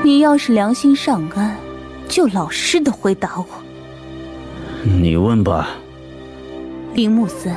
你要是良心上安，就老实的回答我。 你问吧。 林木森，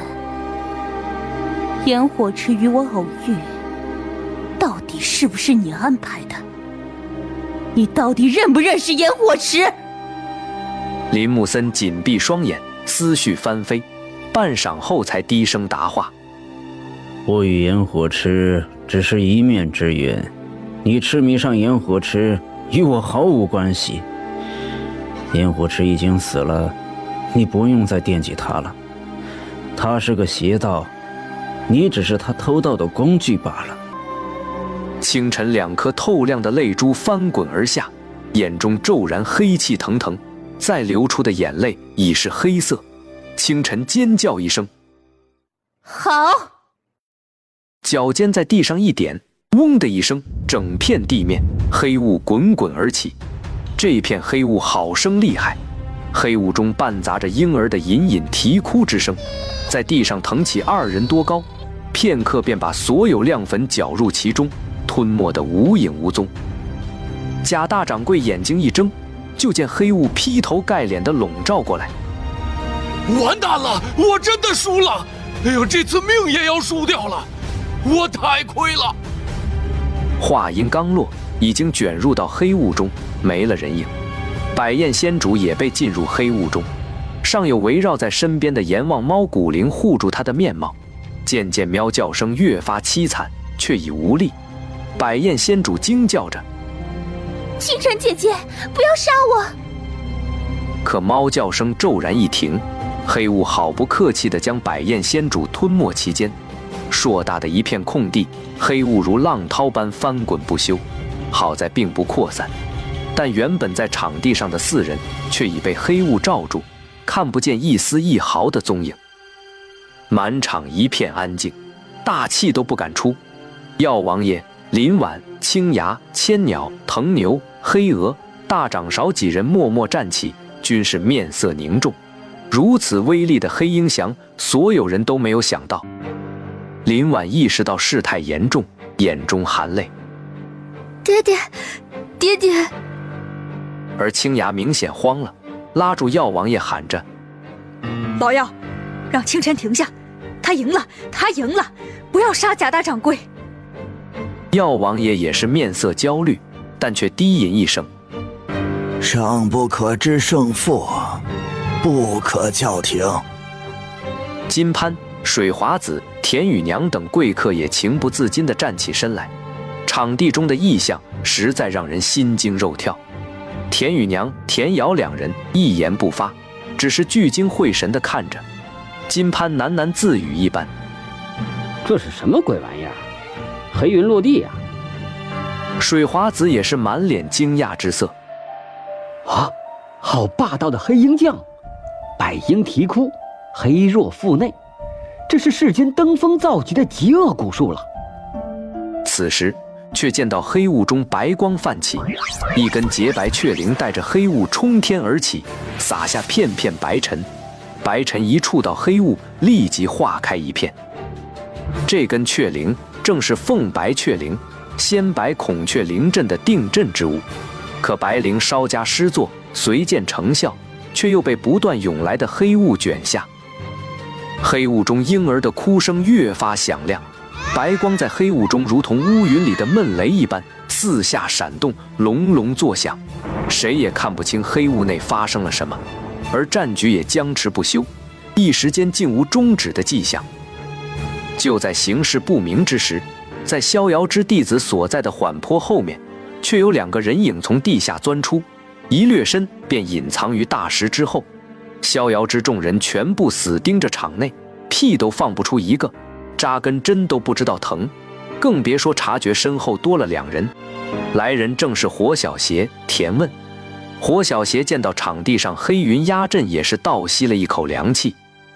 炎火池与我偶遇，到底是不是你安排的？你到底认不认识炎火池？ 林木森紧闭双眼，思绪翻飞，半晌后才低声答话： 我与炎火池只是一面之缘，你痴迷上炎火池与我毫无关系。炎火池已经死了，你不用再惦记他了。他是个邪道，你只是他偷盗的工具罢了。 清晨2颗透亮的泪珠翻滚而下，眼中骤然黑气腾腾，再流出的眼泪已是黑色。清晨尖叫一声： 好！ 脚尖在地上一点，嗡的一声，整片地面黑雾滚滚而起。这片黑雾好生厉害，黑雾中伴杂着婴儿的隐隐啼哭之声，在地上腾起2人多高，片刻便把所有亮粉搅入其中，吞没得无影无踪。贾大掌柜眼睛一睁，就见黑雾劈头盖脸地笼罩过来。 完蛋了，我真的输了！哎呦，这次命也要输掉了，我太亏了！ 话音刚落，已经卷入到黑雾中，没了人影。百宴仙主也被浸入黑雾中，尚有围绕在身边的阎王猫古灵护住他的面貌。渐渐喵叫声越发凄惨，却已无力。百宴仙主惊叫着： 清晨姐姐，不要杀我！ 可猫叫声骤然一停，黑雾毫不客气地将百宴仙主吞没其间。硕大的一片空地，黑雾如浪涛般翻滚不休。好在并不扩散，但原本在场地上的4人却已被黑雾罩住，看不见一丝一毫的踪影。满场一片安静，大气都不敢出。药王爷、林婉、青牙、千鸟、藤牛、黑鹅、大掌勺几人默默站起，均是面色凝重。如此威力的黑鹰翔，所有人都没有想到。林婉意识到事态严重，眼中含泪： 爹爹，爹爹！ 而青牙明显慌了，拉住药王爷喊着： 老药，让清晨停下，他赢了，他赢了，不要杀贾大掌柜。 药王爷也是面色焦虑，但却低吟一声： 尚不可知胜负，不可叫停。 金潘、水华子、田雨娘等贵客也情不自禁地站起身来。场地中的异象实在让人心惊肉跳。田雨娘、田瑶2人一言不发，只是聚精会神地看着。金潘喃喃自语一般： 这是什么鬼玩意儿？黑云落地呀！ 水华子也是满脸惊讶之色。 啊，好霸道的黑鹰将！百鹰啼哭，黑若腹内，这是世间登峰造极的极恶蛊术了。 此时却见到黑雾中白光泛起，一根洁白雀翎带着黑雾冲天而起，洒下片片白尘。白尘一触到黑雾，立即化开一片。这根雀翎正是凤白雀翎，仙白孔雀翎阵的定阵之物。可白翎稍加施作，随见成效，却又被不断涌来的黑雾卷下。黑雾中婴儿的哭声越发响亮，白光在黑雾中如同乌云里的闷雷一般四下闪动，隆隆作响，谁也看不清黑雾内发生了什么。而战局也僵持不休，一时间竟无终止的迹象。就在形势不明之时，在逍遥之弟子所在的缓坡后面，却有2个人影从地下钻出，一掠身便隐藏于大石之后。逍遥之众人全部死盯着场内，屁都放不出一个，扎根针都不知道疼，更别说察觉身后多了2人。来人正是火小邪、田问。火小邪见到场地上黑云压阵，也是倒吸了一口凉气。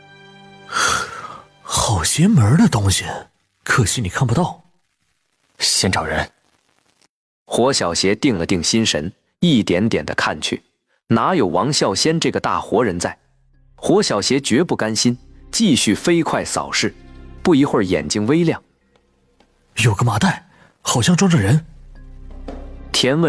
好邪门的东西，可惜你看不到。先找人。 火小邪定了定心神，一点点地看去，哪有王啸仙这个大活人在？火小邪绝不甘心，继续飞快扫视。不一会儿，眼睛微亮， 有个麻袋，好像装着人。 田问